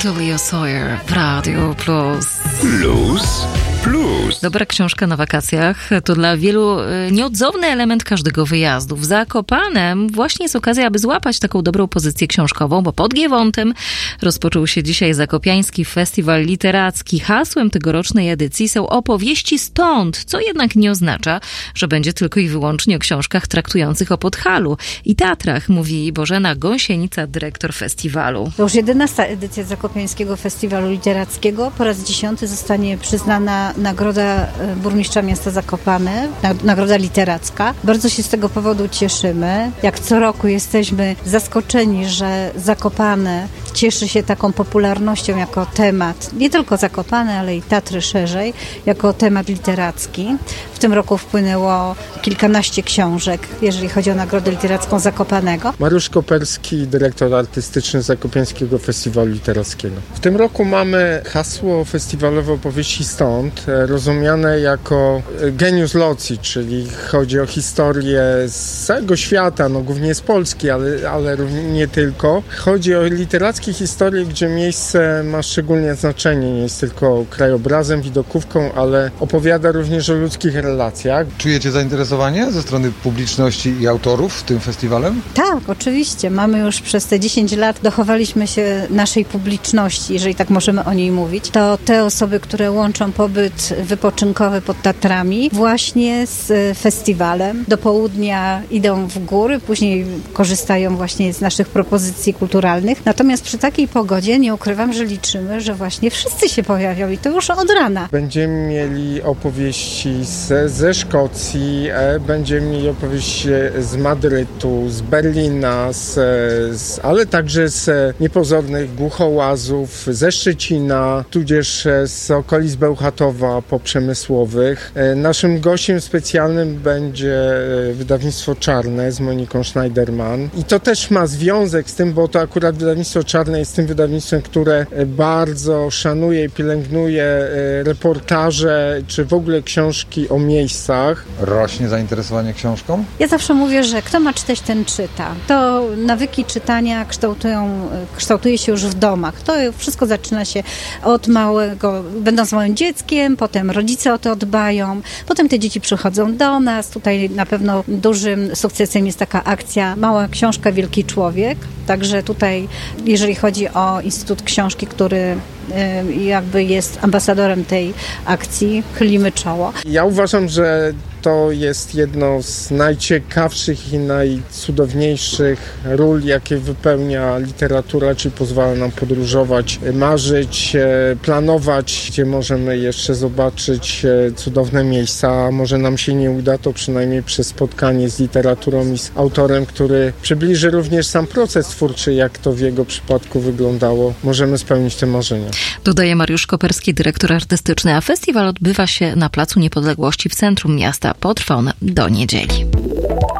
Julia Sawyer w Radio Plus. Dobra książka na wakacjach to dla wielu nieodzowny element każdego wyjazdu. W Zakopanem właśnie jest okazja, aby złapać taką dobrą pozycję książkową, bo pod Giewontem rozpoczął się dzisiaj Zakopiański Festiwal Literacki. Hasłem tegorocznej edycji są opowieści stąd, co jednak nie oznacza, że będzie tylko i wyłącznie o książkach traktujących o Podhalu i Tatrach, mówi Bożena Gąsienica, dyrektor festiwalu. To już 11. edycja Zakopiańskiego Festiwalu Literackiego. Po raz 10. zostanie przyznana nagroda burmistrza miasta Zakopane, nagroda literacka. Bardzo się z tego powodu cieszymy. Jak co roku jesteśmy zaskoczeni, że Zakopane cieszy się taką popularnością jako temat, nie tylko Zakopane, ale i Tatry szerzej, jako temat literacki. W tym roku wpłynęło kilkanaście książek, jeżeli chodzi o nagrodę literacką Zakopanego. Mariusz Koperski, dyrektor artystyczny Zakopiańskiego Festiwalu Literackiego. W tym roku mamy hasło festiwalowe opowieści stąd, rozumiane jako genius loci, czyli chodzi o historię z całego świata, no głównie z Polski, ale nie tylko. Chodzi o literackie historie, gdzie miejsce ma szczególnie znaczenie, nie jest tylko krajobrazem, widokówką, ale opowiada również o ludzkich relacjach. Czujecie zainteresowanie ze strony publiczności i autorów tym festiwalem? Tak, oczywiście. Mamy już przez te 10 lat dochowaliśmy się naszej publiczności, jeżeli tak możemy o niej mówić. To te osoby, które łączą pobyt wypoczynkowy pod Tatrami właśnie z festiwalem. Do południa idą w góry, później korzystają właśnie z naszych propozycji kulturalnych. Natomiast przy takiej pogodzie nie ukrywam, że liczymy, że właśnie wszyscy się pojawią i to już od rana. Będziemy mieli opowieści ze Szkocji, będziemy mieli opowieści z Madrytu, z Berlina, ale także z niepozornych Głuchołazów, ze Szczecina, tudzież z okolic Bełchatowa poprzemysłowych. Naszym gościem specjalnym będzie wydawnictwo Czarne z Moniką Schneiderman. I to też ma związek z tym, bo to akurat wydawnictwo Czarne jest tym wydawnictwem, które bardzo szanuje i pielęgnuje reportaże, czy w ogóle książki o miejscach. Rośnie zainteresowanie książką? Ja zawsze mówię, że kto ma czytać, ten czyta. To nawyki czytania kształtuje się już w domach. To wszystko zaczyna się od małego, będąc małym dzieckiem, potem rodzice o to dbają, potem te dzieci przychodzą do nas. Tutaj na pewno dużym sukcesem jest taka akcja Mała książka, wielki człowiek. Także tutaj, jeżeli chodzi o Instytut Książki, który jakby jest ambasadorem tej akcji, chylimy czoło. Ja uważam, że to jest jedno z najciekawszych i najcudowniejszych ról, jakie wypełnia literatura, czyli pozwala nam podróżować, marzyć, planować, gdzie możemy jeszcze zobaczyć cudowne miejsca. A może nam się nie uda, to przynajmniej przez spotkanie z literaturą i z autorem, który przybliży również sam proces twórczy, jak to w jego przypadku wyglądało, możemy spełnić te marzenia. Dodaje Mariusz Koperski, dyrektor artystyczny, a festiwal odbywa się na Placu Niepodległości w centrum miasta. Potrwa on do niedzieli.